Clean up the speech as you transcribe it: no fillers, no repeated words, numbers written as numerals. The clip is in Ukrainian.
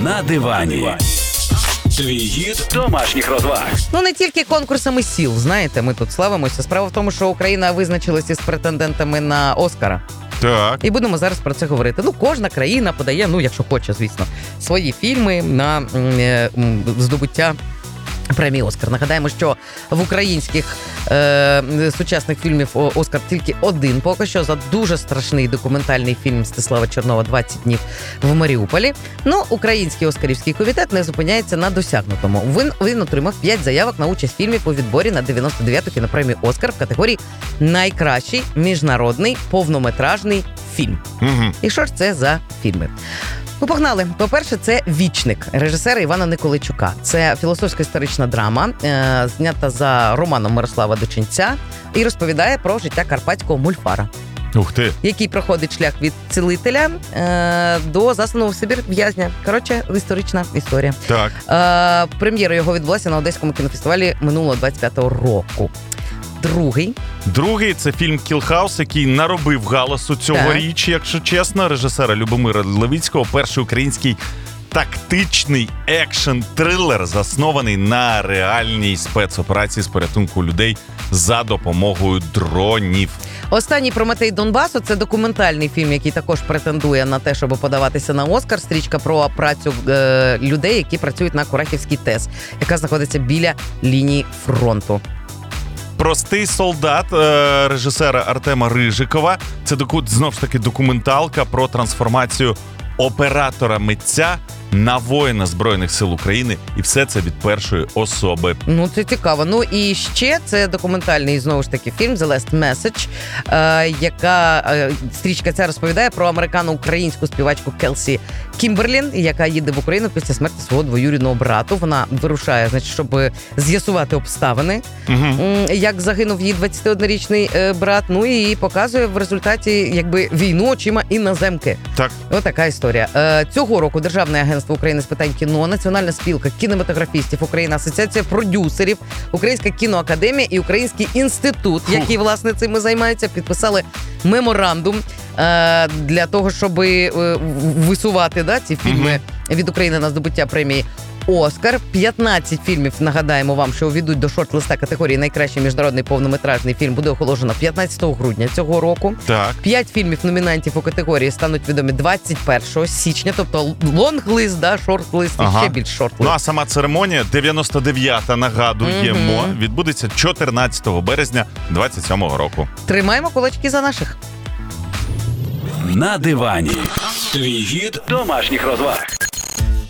На дивані. Твій гід домашніх розваг. Ну, не тільки конкурсами сіл, знаєте, ми тут славимося. Справа в тому, що Україна визначилася з претендентами на Оскара. Так. І будемо зараз про це говорити. Ну, кожна країна подає, ну, якщо хоче, звісно, свої фільми на здобуття премії «Оскар». Нагадаємо, що в українських сучасних фільмів «Оскар» тільки один поки що за дуже страшний документальний фільм Мстислава Чернова «20 днів в Маріуполі». Ну, український оскарівський комітет не зупиняється на досягнутому. Він отримав 5 заявок на участь фільмів у відборі на 99-ту кінопремію «Оскар» в категорії «Найкращий міжнародний повнометражний фільм». Угу. І що ж це за фільми? Ну, погнали. По-перше, це «Вічник» режисера Івана Николайчука. Це філософсько-історична драма, знята за романом Мирослава Дочинця, і розповідає про життя карпатського мульфара, Ух ти. який проходить шлях від цілителя до засланого в Сибір в'язня. Коротше, історична історія. Так. Прем'єра його відбулася на Одеському кінофестивалі минулого 25-го року. Другий – це фільм «Кілхаус», який наробив галасу цьогоріч, якщо чесно, режисера Любомира Левицького. Перший український тактичний екшн-трилер, заснований на реальній спецоперації з порятунку людей за допомогою дронів. Останній «Прометей Донбасу» – це документальний фільм, який також претендує на те, щоб подаватися на Оскар. Стрічка про працю людей, які працюють на Курахівській ТЕС, яка знаходиться біля лінії фронту. «Простий солдат» режисера Артема Рижикова. Це знов ж таки документалка про трансформацію оператора-митця на воїна Збройних сил України. І все це від першої особи. Ну, це цікаво. Ну, і ще це документальний, знову ж таки, фільм «The Last Message», яка стрічка ця розповідає про американо-українську співачку Келсі Кімберлін, яка їде в Україну після смерті свого двоюрідного брату. Вона вирушає, значить, щоб з'ясувати обставини, як загинув її 21-річний брат. Ну, і показує в результаті, якби, війну очима іноземки. Так. Отака історія. Цього року Державне агентство України з питань кіно, Національна спілка кінематографістів України, Асоціація продюсерів, Українська кіноакадемія і Український інститут, які, власне, цим і займаються, підписали меморандум для того, щоб висувати ці фільми від України на здобуття премії «Оскар». 15 фільмів, нагадаємо вам, що увійдуть до шорт-листа категорії «Найкращий міжнародний повнометражний фільм» буде оголошено 15 грудня цього року. Так. 5 фільмів-номінантів у категорії стануть відомі 21 січня, тобто лонг-лист, шорт-лист і ще більш шорт-лист. Ну, а сама церемонія, 99-та, нагадуємо, відбудеться 14 березня 27-го року. Тримаємо кулачки за наших. На дивані. Твій гід домашніх розваг.